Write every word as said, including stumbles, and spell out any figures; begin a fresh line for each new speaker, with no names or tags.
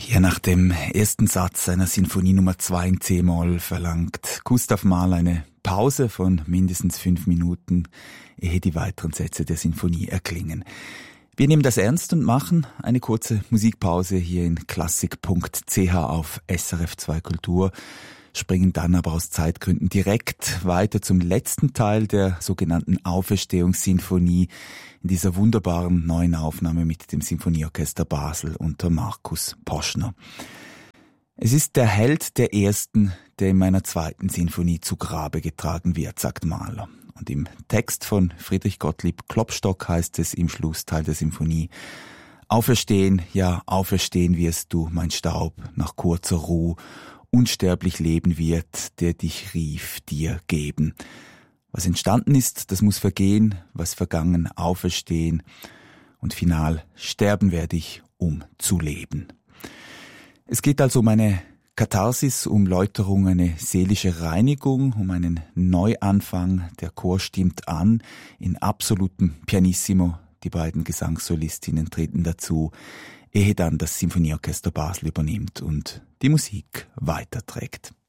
Hier nach dem ersten Satz seiner Sinfonie Nummer zwei in C-Moll verlangt Gustav Mahler eine Pause von mindestens fünf Minuten, ehe die weiteren Sätze der Sinfonie erklingen. Wir nehmen das ernst und machen eine kurze Musikpause hier in klassik punkt c h auf S R F zwei Kultur, springen dann aber aus Zeitgründen direkt weiter zum letzten Teil der sogenannten Auferstehungssinfonie in dieser wunderbaren neuen Aufnahme mit dem Sinfonieorchester Basel unter Markus Poschner. Es ist der Held der ersten, der in meiner zweiten Sinfonie zu Grabe getragen wird, sagt Mahler. Und im Text von Friedrich Gottlieb Klopstock heißt es im Schlussteil der Sinfonie: Auferstehen, ja, auferstehen wirst du, mein Staub, nach kurzer Ruh, unsterblich leben wird, der dich rief, dir geben. Was entstanden ist, das muss vergehen, was vergangen, auferstehen, und final sterben werde ich, um zu leben. Es geht also um eine Katharsis, um Läuterung, eine seelische Reinigung, um einen Neuanfang. Der Chor stimmt an, in absolutem Pianissimo. Die beiden Gesangssolistinnen treten dazu, ehe dann das Sinfonieorchester Basel übernimmt und die Musik weiterträgt.